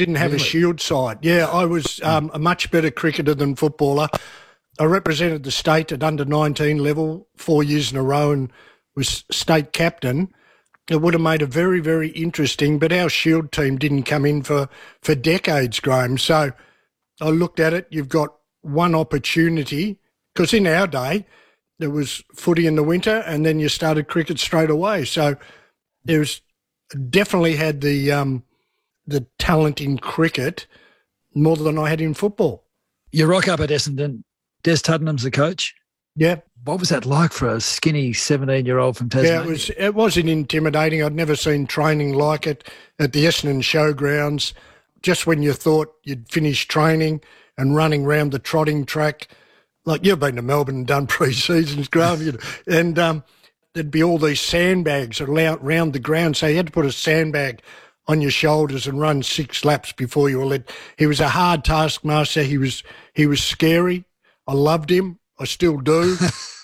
didn't have a Really? shield side. Yeah, I was a much better cricketer than footballer. I represented the state at under-19 level 4 years in a row and was state captain. It would have made it very, very interesting, but our shield team didn't come in for decades, Graham. So I looked at it. You've got one opportunity, because in our day, there was footy in the winter and then you started cricket straight away. So there was definitely had the talent in cricket more than I had in football. You rock up at Essendon. Des Tuddenham's the coach. Yeah. What was that like for a skinny 17-year-old from Tasmania? Yeah, it wasn't intimidating. I'd never seen training like it at the Essendon Showgrounds. Just when you thought you'd finished training and running round the trotting track, like you've been to Melbourne and done pre-seasons, Graham, and there'd be all these sandbags around the ground. So you had to put a sandbag on your shoulders and run 6 laps before you were let. He was a hard taskmaster. He was scary. I loved him. I still do.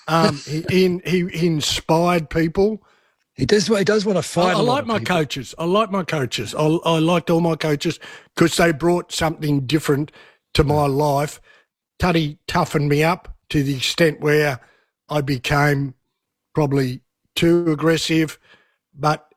He inspired people. He does want to fight. I like my coaches. I liked all my coaches because they brought something different to my life. Tuddy toughened me up to the extent where I became probably too aggressive, but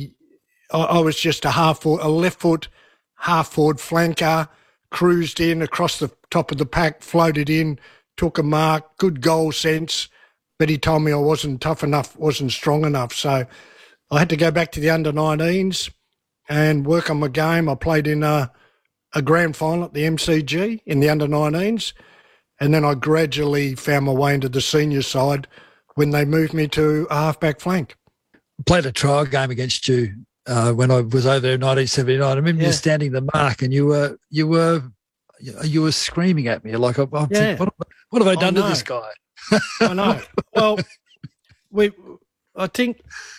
I was just a left foot, half forward flanker, cruised in across the top of the pack, floated in, took a mark, good goal sense, but he told me I wasn't tough enough, wasn't strong enough. So I had to go back to the under-19s and work on my game. I played in a grand final at the MCG in the under-19s, and then I gradually found my way into the senior side when they moved me to a halfback flank. Played a trial game against you when I was over there in 1979. I remember you standing the mark and you were screaming at me like, what have I done to this guy? I know. Well, I think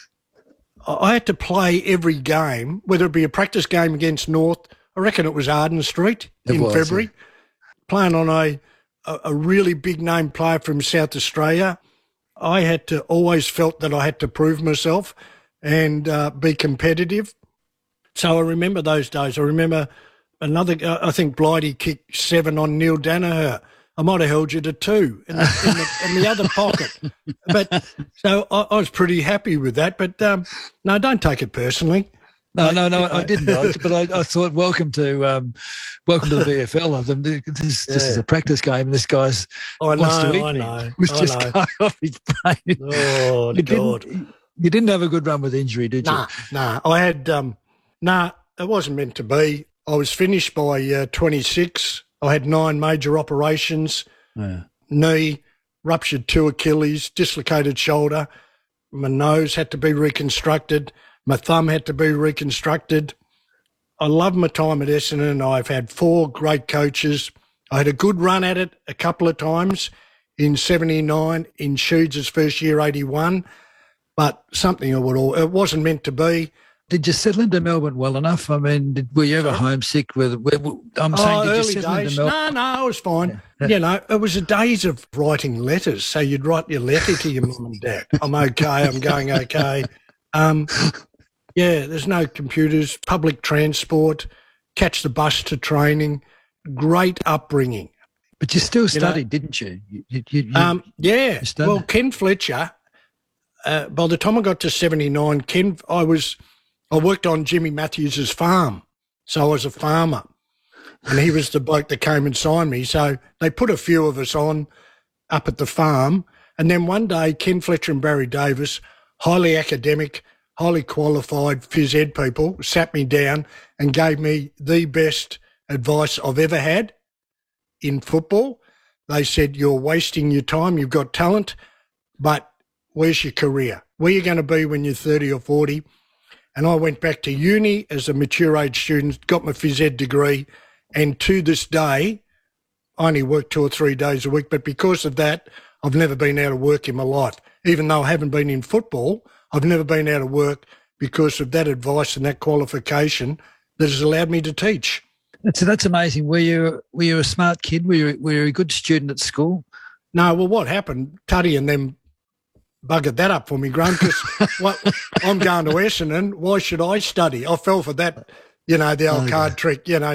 I had to play every game, whether it be a practice game against North. I reckon it was Arden Street in February, playing on a really big name player from South Australia. I had to always felt that I had to prove myself and be competitive. So I remember those days. I remember I think Blighty kicked 7 on Neil Danaher. I might have held you to 2 in the other pocket. But so I was pretty happy with that. But no, don't take it personally. No, I didn't. But I thought, welcome to the VFL. This is a practice game, and this guy's wants to eat me. Was just going off his brain. Oh, God. You didn't have a good run with injury, did you? Nah. I had it wasn't meant to be. I was finished by 26. I had 9 major operations, knee, ruptured 2 Achilles, dislocated shoulder. My nose had to be reconstructed. My thumb had to be reconstructed. I love my time at Essendon. I've had 4 great coaches. I had a good run at it a couple of times in 79, in Sheeds' first year, 81, but it wasn't meant to be. Did you settle into Melbourne well enough? I mean, were you ever homesick? Did you early settle days. into Melbourne? No, I was fine. It was the days of writing letters. So you'd write your letter to your mum and dad. I'm okay. I'm going okay. There's no computers, public transport, catch the bus to training. Great upbringing. But you still studied, didn't you? Yeah. Well, Ken Fletcher, by the time I got to 79, I worked on Jimmy Matthews' farm. So I was a farmer. And he was the bloke that came and signed me. So they put a few of us on up at the farm. And then one day, Ken Fletcher and Barry Davis, highly academic, highly qualified phys ed people, sat me down and gave me the best advice I've ever had in football. They said, you're wasting your time. You've got talent, but where's your career? Where are you going to be when you're 30 or 40? And I went back to uni as a mature age student, got my phys ed degree, and to this day, I only work 2 or 3 days a week. But because of that, I've never been out of work in my life. Even though I haven't been in football, I've never been out of work because of that advice and that qualification that has allowed me to teach. That's amazing. Were you a smart kid? Were you a good student at school? No, well, what happened, Tuddy and them buggered that up for me, Graham, because I'm going to Essendon. Why should I study? I fell for that, the old card trick,